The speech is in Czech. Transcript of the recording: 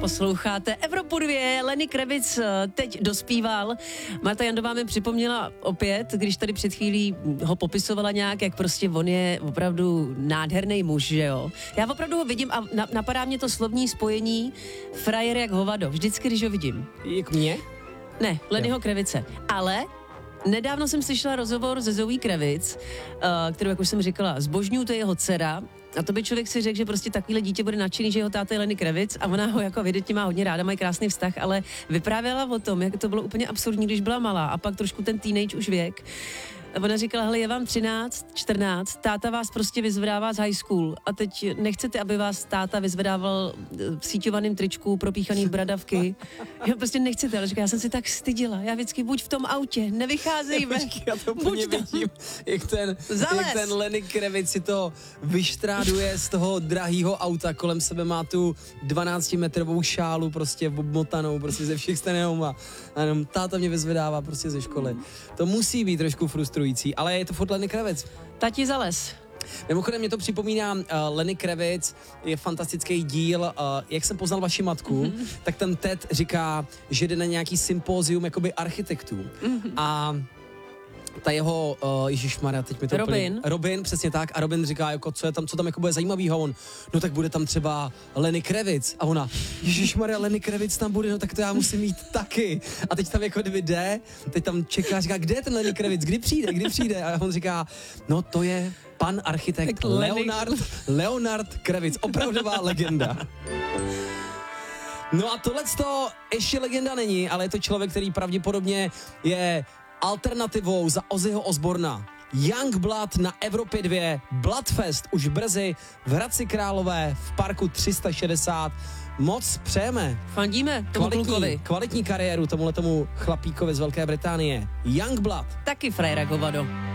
Posloucháte Evropu 2, Lenny Kravitz teď dospíval. Marta Jandová mi připomněla opět, když tady před chvílí ho popisovala nějak, jak prostě on je opravdu nádherný muž, že jo. Já opravdu ho vidím a napadá mě to slovní spojení frajer jak hovado, vždycky, když ho vidím. Jak mě? Ne, Lennyho Kravice, ale nedávno jsem slyšela rozhovor se Zoe Kravitz, kterou, jak už jsem říkala, zbožňuju, to je jeho dcera. A to by člověk si řekl, že prostě takovýhle dítě bude nadšený, že jeho táta je Lenny Kravitz a ona ho jako evidentně má hodně ráda, mají krásný vztah, ale vyprávěla o tom, jak to bylo úplně absurdní, když byla malá a pak trošku ten teenage už věk. A ona říkala, hele, je vám 13, 14, táta vás prostě vyzvedává z high school a teď nechcete, aby vás táta vyzvedával v síťovaným tričku, propíchaný bradavky. Já prostě nechcete, ale říká, já jsem si tak styděla, já vždycky buď v tom autě, nevycházejme. Já to úplně vidím, jak ten Lenny Kravitz si to vyštráduje z toho drahýho auta, kolem sebe má tu 12-metrovou šálu prostě obmotanou, prostě ze všech stran a jenom táta mě vyzvedává prostě ze školy. To musí být trošku frustrující, ale je to furt Lenny Kravitz. Tati zales. Mimochodem mě to připomíná Lenny Kravitz, je fantastický díl, jak jsem poznal vaši matku, tak ten Ted říká, že jde na nějaký sympózium jakoby architektů a ta jeho, ježišmarja, teď mi to Robin, přesně tak, a Robin říká, jako, co tam jako bude zajímavýho, on, no tak bude tam třeba Lenny Kravitz a ona, ježišmarja, Lenny Kravitz tam bude, no tak to já musím mít taky. A teď tam jako kdyby jde, teď tam čeká, říká, kde je ten Lenny Kravitz, kdy přijde? A on říká, no to je pan architekt Leonard Kravitz, opravdová legenda. No a tohleto ještě legenda není, ale je to člověk, který pravděpodobně je alternativou za Ozzyho Osborna. Youngblood na Evropě 2, Bloodfest už brzy v Hradci Králové v parku 360. Moc přejeme. Fandíme tomu klukovi. Kvalitní kariéru tomu chlapíkovi z Velké Británie. Youngblood. Taky frajer jak hovado.